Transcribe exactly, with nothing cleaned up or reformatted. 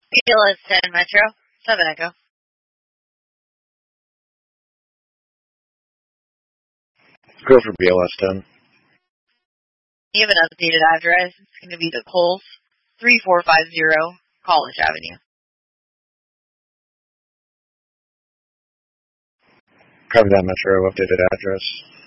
B L S ten Metro, seven Echo. Go for B L S ten. You have an updated address. It's going to be the Coles, three four five zero College Avenue. Copy that, Metro. Updated address.